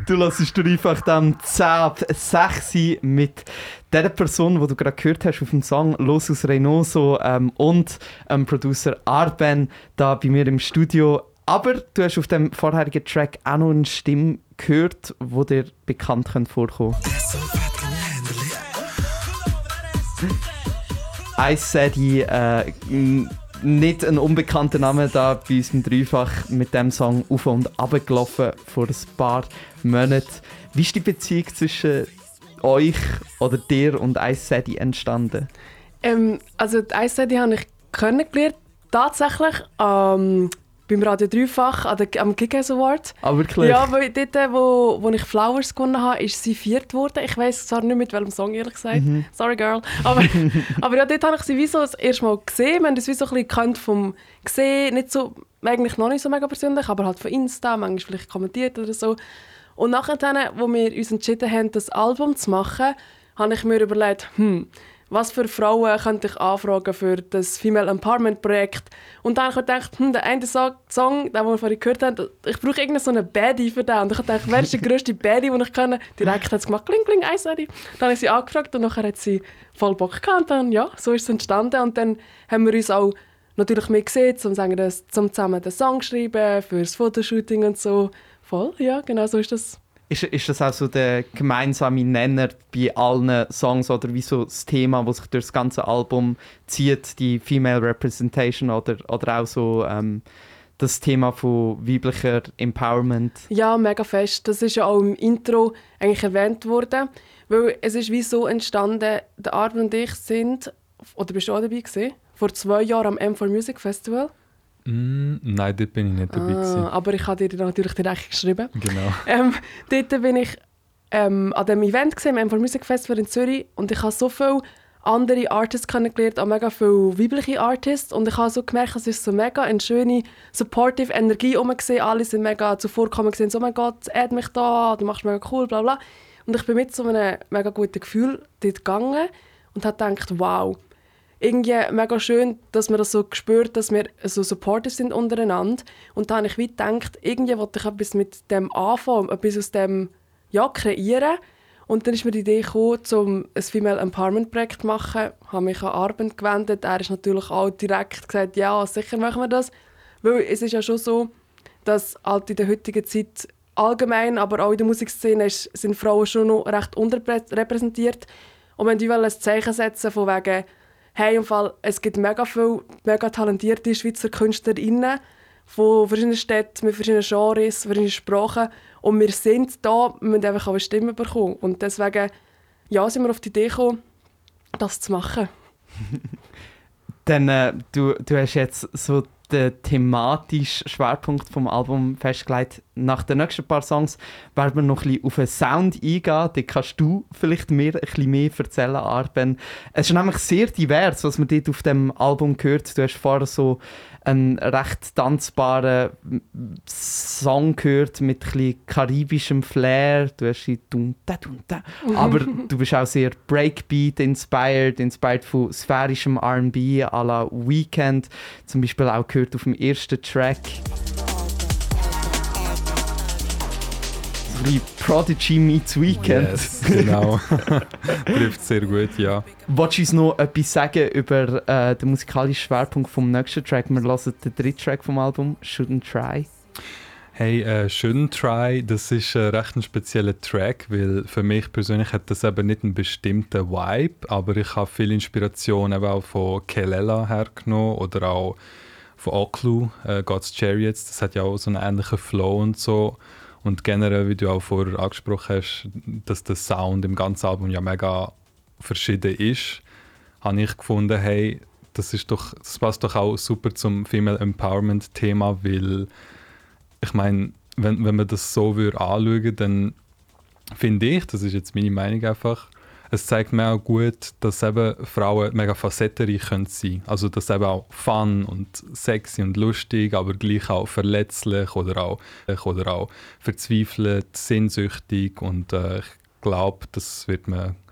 Du lässt einfach dem 10-6 mit der Person, die du gerade gehört hast auf dem Song «Los aus Reynoso» und Producer Arben da bei mir im Studio. Aber du hast auf dem vorherigen Track auch noch eine Stimme gehört, die dir bekannt vorkommen könnte. Ice Sadie, nicht ein unbekannter Name da bei uns im Dreifach mit dem Song auf und runter gelaufen vor ein paar Monaten. Wie ist die Beziehung zwischen euch oder dir und Ice Sadie entstanden? Also die Ice Sadie habe ich kennengelernt, tatsächlich beim Radio Dreifach am Kick-Ass Award. Ah, wirklich? Ja, weil dort, wo ich Flowers gewonnen habe, ist sie 4. geworden. Ich weiss zwar nicht mit welchem Song, ehrlich gesagt. Sorry, girl. Aber ja, dort habe ich sie wie so das erste Mal gesehen. Wir haben das wie so ein bisschen gekannt vom Gesehen. Nicht so, eigentlich noch nicht so mega persönlich, aber halt von Insta, manchmal vielleicht kommentiert oder so. Und nachher, wo wir uns entschieden haben, das Album zu machen, habe ich mir überlegt, was für Frauen könnte ich anfragen für das Female Empowerment Projekt. Und dann habe ich gedacht, der eine Song, den wir vorhin gehört haben, ich brauche irgendeine so eine Baddie für den. Und ich habe gedacht, wer ist die grösste Baddie, die ich kenne? Direkt hat sie gemacht, kling, kling, Ice Sadie. Dann habe ich sie angefragt und nachher hat sie voll Bock gehabt. Und dann, ja, so ist es entstanden. Und dann haben wir uns auch natürlich mehr gesehen, zum zusammen den Song schreiben, für das Fotoshooting und so. Voll, ja, genau so ist das. Ist das auch so der gemeinsame Nenner bei allen Songs oder wie so das Thema, das sich durch das ganze Album zieht, die Female Representation oder auch so das Thema von weiblicher Empowerment? Ja, mega fest. Das ist ja auch im Intro eigentlich erwähnt worden, weil es ist wie so entstanden, der Arben und ich sind, oder bist du auch dabei gewesen, vor 2 Jahren am M4 Music Festival. Nein, dort bin ich nicht dabei gewesen. Aber ich habe dir natürlich direkt geschrieben. Genau. Dort bin ich an dem Event gesehen, am M4 Music Festival in Zürich, und ich habe so viele andere Artists kennengelernt, auch mega viele weibliche Artists, und ich habe so gemerkt, es ist so mega eine schöne supportive Energie gesehen. Alle sind mega zuvorgekommen gesehen, so, oh mein Gott, add mich da, du machst mega cool, bla bla. Und ich bin mit so einem mega guten Gefühl dort gegangen und habe gedacht, wow, irgendwie mega schön, dass man das so spürt, dass wir so supportive sind untereinander. Und da habe ich wie gedacht, irgendwie wollte ich etwas mit dem anfangen, etwas aus dem kreieren. Und dann ist mir die Idee gekommen, um ein Female Empowerment Projekt zu machen. Ich habe mich an Arben gewendet. Er ist natürlich auch direkt gesagt, ja, sicher machen wir das. Weil es ist ja schon so, dass halt in der heutigen Zeit allgemein, aber auch in der Musikszene sind Frauen schon noch recht unterrepräsentiert. Und wenn die ein Zeichen setzen von wegen, hey, im Fall, es gibt mega viele, mega talentierte Schweizer KünstlerInnen von verschiedenen Städten, mit verschiedenen Genres, verschiedenen Sprachen. Und wir sind da, wir müssen einfach auch eine Stimme bekommen. Und deswegen sind wir auf die Idee gekommen, das zu machen. Dann, du hast jetzt so den thematischen Schwerpunkt vom Album festgelegt. Nach den nächsten paar Songs werden wir noch ein bisschen auf den Sound eingehen. Da kannst du vielleicht mir ein bisschen mehr erzählen, Arben. Es ist nämlich sehr divers, was man dort auf dem Album hört. Du hast vorher so einen recht tanzbaren Song gehört mit ein bisschen karibischem Flair. Du hast aber du bist auch sehr Breakbeat-inspired von sphärischem R&B à la Weekend. Zum Beispiel auch gehört auf dem ersten Track. Wie Prodigy meets Weekend. Yes, genau. Trifft sehr gut, ja. Wolltest du uns noch etwas sagen über den musikalischen Schwerpunkt vom nächsten Track? Wir hören den dritten Track vom Album, «Shouldn't Try». Hey, «Shouldn't Try», das ist recht ein spezieller Track, weil für mich persönlich hat das eben nicht einen bestimmten Vibe, aber ich habe viel Inspiration eben auch von Kelela hergenommen oder auch von Oklu, «God's Chariots». Das hat ja auch so einen ähnlichen Flow und so. Und generell, wie du auch vorher angesprochen hast, dass der Sound im ganzen Album ja mega verschieden ist, habe ich gefunden, hey, das passt doch auch super zum Female Empowerment Thema, weil ich meine, wenn man das so anschauen würde, dann finde ich, das ist jetzt meine Meinung einfach, es zeigt mir auch gut, dass eben Frauen mega facettenreich sein können. Also dass eben auch fun und sexy und lustig, aber gleich auch verletzlich oder auch verzweifelt, sehnsüchtig. Und ich glaube, das wird man